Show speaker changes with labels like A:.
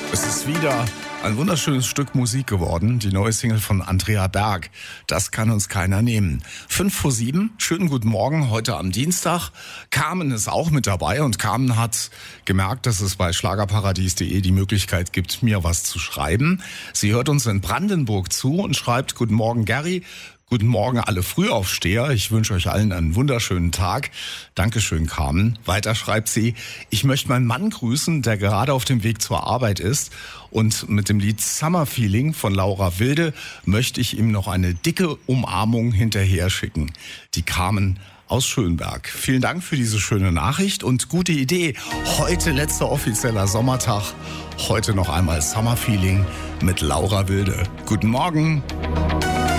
A: Es ist wieder ein wunderschönes Stück Musik geworden, die neue Single von Andrea Berg. Das kann uns keiner nehmen. 5:07, schönen guten Morgen, heute am Dienstag. Carmen ist auch mit dabei und Carmen hat gemerkt, dass es bei schlagerparadies.de die Möglichkeit gibt, mir was zu schreiben. Sie hört uns in Brandenburg zu und schreibt: Guten Morgen, Gary. Guten Morgen, alle Frühaufsteher. Ich wünsche euch allen einen wunderschönen Tag. Dankeschön, Carmen. Weiter schreibt sie: Ich möchte meinen Mann grüßen, der gerade auf dem Weg zur Arbeit ist. Und mit dem Lied Summer Feeling von Laura Wilde möchte ich ihm noch eine dicke Umarmung hinterher schicken. Die Carmen aus Schönberg. Vielen Dank für diese schöne Nachricht und gute Idee. Heute letzter offizieller Sommertag. Heute noch einmal Summer Feeling mit Laura Wilde. Guten Morgen.